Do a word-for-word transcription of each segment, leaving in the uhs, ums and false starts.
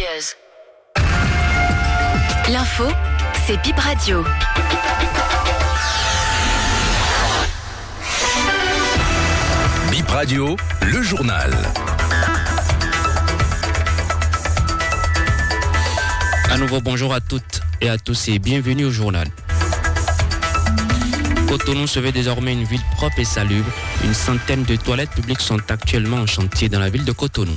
Volunteers. L'info, c'est Bip Radio. Bip Radio, le journal. À nouveau, bonjour à toutes et à tous et bienvenue au journal. Cotonou se veut désormais une ville propre et salubre. Une centaine de toilettes publiques sont actuellement en chantier dans la ville de Cotonou.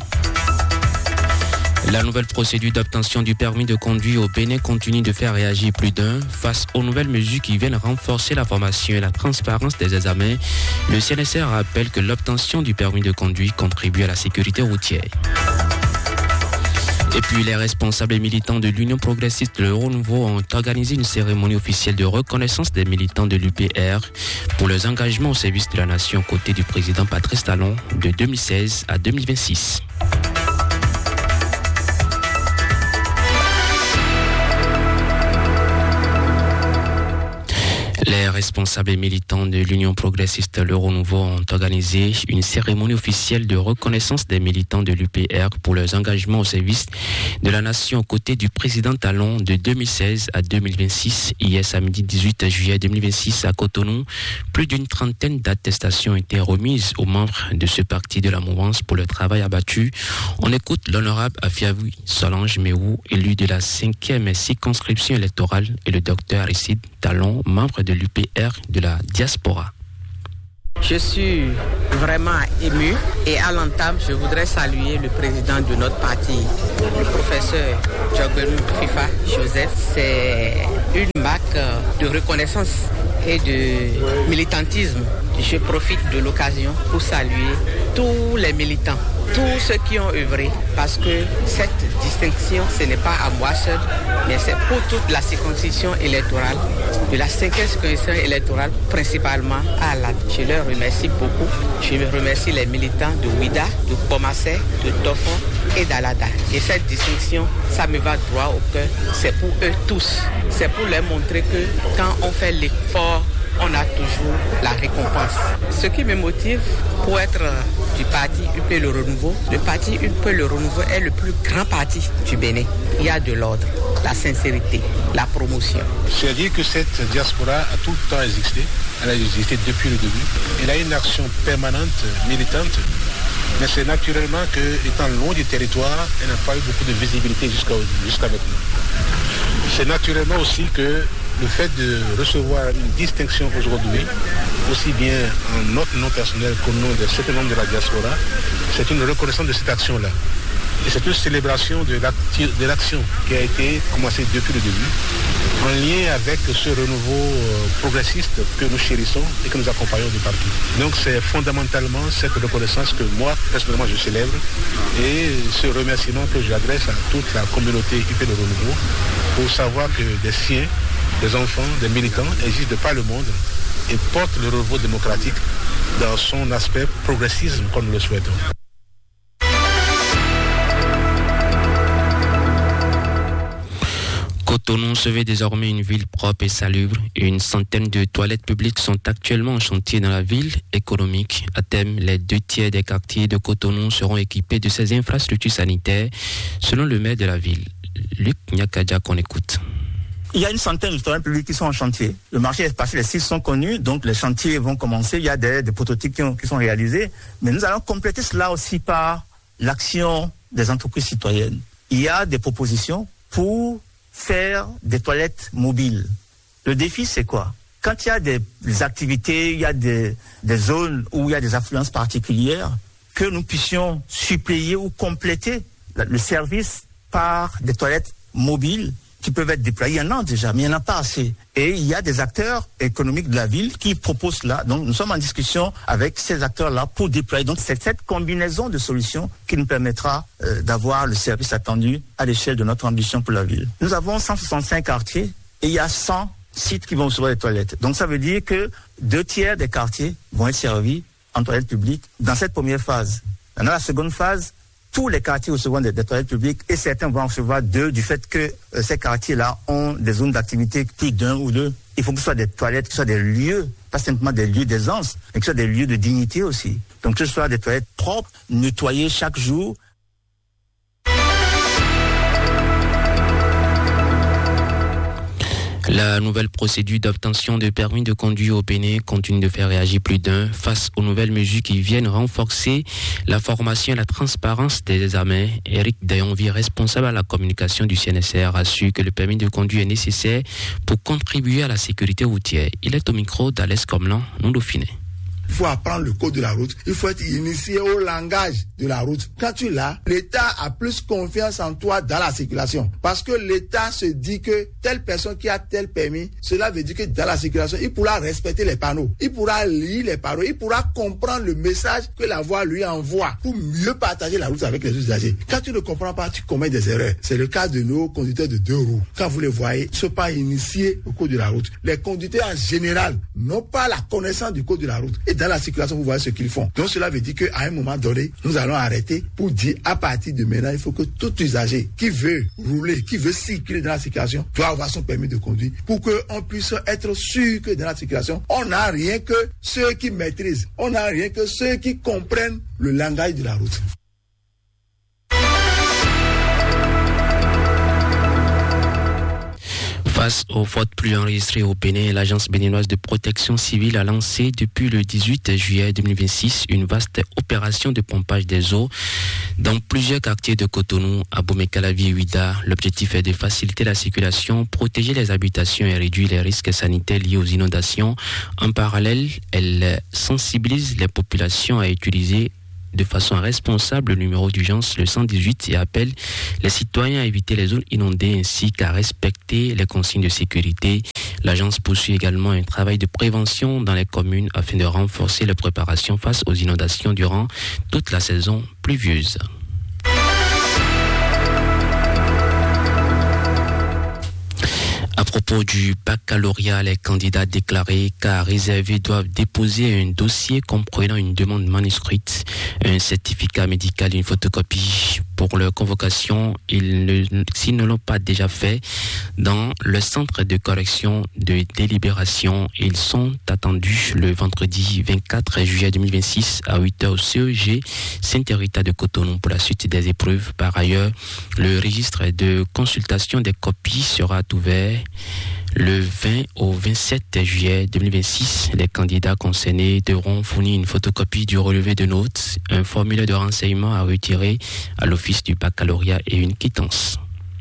La nouvelle procédure d'obtention du permis de conduire au Bénin continue de faire réagir plus d'un. Face aux nouvelles mesures qui viennent renforcer la formation et la transparence des examens, le C N S R rappelle que l'obtention du permis de conduire contribue à la sécurité routière. Et puis les responsables et militants de l'Union progressiste Le Renouveau ont organisé une cérémonie officielle de reconnaissance des militants de l'U P R pour leurs engagements au service de la nation aux côtés du président Patrice Talon de deux mille seize à deux mille vingt-six. Les responsables et militants de l'Union progressiste Le Renouveau ont organisé une cérémonie officielle de reconnaissance des militants de l'U P R pour leurs engagements au service de la nation aux côtés du président Talon de deux mille seize à deux mille vingt-six. Hier samedi dix-huit juillet deux mille vingt-six à Cotonou, plus d'une trentaine d'attestations ont été remises aux membres de ce parti de la mouvance pour le travail abattu. On écoute l'honorable Afiaoui Solange Méhou, élu de la cinquième circonscription électorale, et le docteur Aristide Talon, membre de l'U P R de la diaspora. Je suis vraiment ému et à l'entame, je voudrais saluer le président de notre parti, le professeur Djogbenou Fifa Joseph. C'est une marque de reconnaissance et de militantisme. Je profite de l'occasion pour saluer tous les militants, tous ceux qui ont œuvré, parce que cette distinction, ce n'est pas à moi seul, mais c'est pour toute la circonscription électorale, de la cinquième circonscription électorale, principalement à la. Je leur remercie beaucoup. Je remercie les militants de Ouida, de Pomassé, de Tofon et d'Alada. Et cette distinction, ça me va droit au cœur. C'est pour eux tous. C'est pour leur montrer que quand on fait l'effort, on a toujours la récompense. Ce qui me motive pour être du parti U P Le Renouveau, le parti U P Le Renouveau est le plus grand parti du Bénin. Il y a de l'ordre, la sincérité, la promotion. C'est-à-dire que cette diaspora a tout le temps existé. Elle a existé depuis le début. Elle a une action permanente, militante. Mais c'est naturellement que, étant loin du territoire, elle n'a pas eu beaucoup de visibilité jusqu'à, jusqu'à maintenant. C'est naturellement aussi que le fait de recevoir une distinction aujourd'hui, aussi bien en notre nom personnel qu'au nom de certains membres de la diaspora, c'est une reconnaissance de cette action-là. Et c'est une célébration de, de l'action qui a été commencée depuis le début, en lien avec ce renouveau progressiste que nous chérissons et que nous accompagnons du parti. Donc c'est fondamentalement cette reconnaissance que moi, personnellement, je célèbre, et ce remerciement que j'adresse à toute la communauté U P Le Renouveau pour savoir que des siens, des enfants, des militants existent de par le monde et portent le renouveau démocratique dans son aspect progressisme comme nous le souhaitons. Cotonou se veut désormais une ville propre et salubre. Une centaine de toilettes publiques sont actuellement en chantier dans la ville économique. À terme, les deux tiers des quartiers de Cotonou seront équipés de ces infrastructures sanitaires, selon le maire de la ville, Luc Nyakadja, qu'on écoute. Il y a une centaine de toilettes publiques qui sont en chantier. Le marché est passé, les sites sont connus, donc les chantiers vont commencer. Il y a des, des prototypes qui, ont, qui sont réalisés. Mais nous allons compléter cela aussi par l'action des entreprises citoyennes. Il y a des propositions pour faire des toilettes mobiles. Le défi, c'est quoi? Quand il y a des, des activités, il y a des, des zones où il y a des affluences particulières, que nous puissions suppléer ou compléter le service par des toilettes mobiles qui peuvent être déployés. Il y en a déjà, mais il n'y en a pas assez. Et il y a des acteurs économiques de la ville qui proposent cela. Donc, nous sommes en discussion avec ces acteurs-là pour déployer. Donc, c'est cette combinaison de solutions qui nous permettra euh, d'avoir le service attendu à l'échelle de notre ambition pour la ville. Nous avons cent soixante-cinq quartiers et il y a cent sites qui vont recevoir des toilettes. Donc, ça veut dire que deux tiers des quartiers vont être servis en toilettes publiques dans cette première phase. Dans la seconde phase, tous les quartiers recevront des, des toilettes publiques et certains vont en recevoir deux du fait que euh, ces quartiers-là ont des zones d'activité plus d'un ou deux. Il faut que ce soit des toilettes, que ce soit des lieux, pas simplement des lieux d'aisance, mais que ce soit des lieux de dignité aussi. Donc que ce soit des toilettes propres, nettoyées chaque jour. La nouvelle procédure d'obtention de permis de conduire au Bénin continue de faire réagir plus d'un face aux nouvelles mesures qui viennent renforcer la formation et la transparence des examens. Eric Dayonvi, responsable à la communication du C N S R, assure que le permis de conduire est nécessaire pour contribuer à la sécurité routière. Il est au micro d'Alès Comlan, nous Dauphiné. Il faut apprendre le code de la route. Il faut être initié au langage de la route. Quand tu l'as, l'État a plus confiance en toi dans la circulation. Parce que l'État se dit que telle personne qui a tel permis, cela veut dire que dans la circulation, il pourra respecter les panneaux. Il pourra lire les panneaux. Il pourra comprendre le message que la voie lui envoie pour mieux partager la route avec les usagers. Quand tu ne comprends pas, tu commets des erreurs. C'est le cas de nos conducteurs de deux roues. Quand vous les voyez, ils ne sont pas initiés au code de la route. Les conducteurs en général n'ont pas la connaissance du code de la route. Et dans la circulation, vous voyez ce qu'ils font. Donc cela veut dire qu'à un moment donné, nous allons arrêter pour dire à partir de maintenant, il faut que tout usager qui veut rouler, qui veut circuler dans la circulation, doit avoir son permis de conduire pour qu'on puisse être sûr que dans la circulation, on n'a rien que ceux qui maîtrisent, on n'a rien que ceux qui comprennent le langage de la route. Face aux fortes pluies enregistrées au Bénin, l'Agence béninoise de protection civile a lancé depuis le dix-huit juillet deux mille vingt-six une vaste opération de pompage des eaux dans plusieurs quartiers de Cotonou, Abomey-Calavi et Ouidah. L'objectif est de faciliter la circulation, protéger les habitations et réduire les risques sanitaires liés aux inondations. En parallèle, elle sensibilise les populations à utiliser de façon responsable le numéro d'urgence, le cent dix-huit, et appelle les citoyens à éviter les zones inondées ainsi qu'à respecter les consignes de sécurité. L'agence poursuit également un travail de prévention dans les communes afin de renforcer les préparations face aux inondations durant toute la saison pluvieuse. À propos du baccalauréat, les candidats déclarés cas réservés doivent déposer un dossier comprenant une demande manuscrite, un certificat médical et une photocopie. Pour leur convocation, ils ne, s'ils ne l'ont pas déjà fait, dans le centre de correction de délibération, ils sont attendus le vendredi vingt-quatre juillet deux mille vingt-six à huit heures au C E G Saint-Rita de Cotonou pour la suite des épreuves. Par ailleurs, le registre de consultation des copies sera ouvert le vingt au vingt-sept juillet deux mille vingt-six. Les candidats concernés devront fournir une photocopie du relevé de notes, un formulaire de renseignement à retirer à l'office du baccalauréat et une quittance.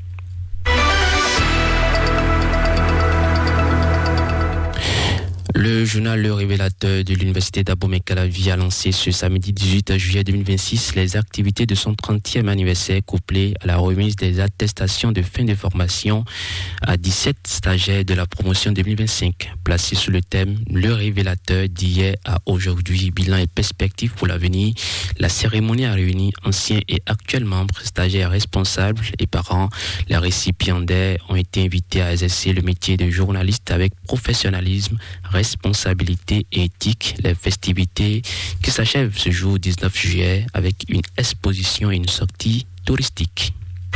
Le journal Le Révélateur de l'Université d'Abomey-Calavi a lancé ce samedi dix-huit juillet deux mille vingt-six les activités de son trentième anniversaire couplées à la remise des attestations de fin de formation à dix-sept stagiaires de la promotion deux mille vingt-cinq. Placé sous le thème Le Révélateur d'hier à aujourd'hui, bilan et perspectives pour l'avenir, la cérémonie a réuni anciens et actuels membres, stagiaires responsables et parents. Les récipiendaires ont été invités à exercer le métier de journaliste avec professionnalisme, responsabilité et éthique. Les festivités qui s'achèvent ce jour dix-neuf juillet avec une exposition et une sortie touristique.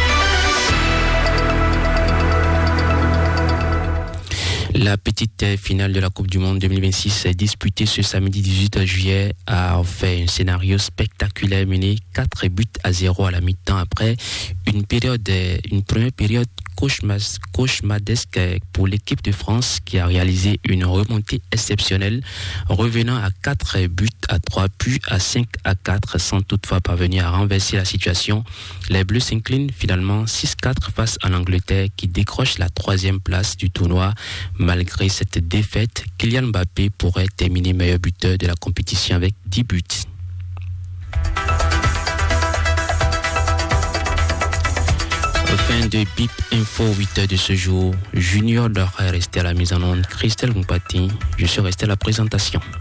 La petite finale de la Coupe du Monde deux mille vingt-six disputée ce samedi dix-huit juillet a fait un scénario spectaculaire mené quatre buts à zéro à la mi-temps après une période, une première période cauchemardesque pour l'équipe de France qui a réalisé une remontée exceptionnelle revenant à quatre buts à trois puis à cinq à quatre sans toutefois parvenir à renverser la situation. Les Bleus s'inclinent finalement six quatre face à l'Angleterre qui décroche la troisième place du tournoi. Malgré cette défaite, Kylian Mbappé pourrait terminer meilleur buteur de la compétition avec dix buts. Fin de Bip Info huit heures de ce jour. Junior Dora est resté à la mise en onde. Christelle Moupati, je suis resté à la présentation.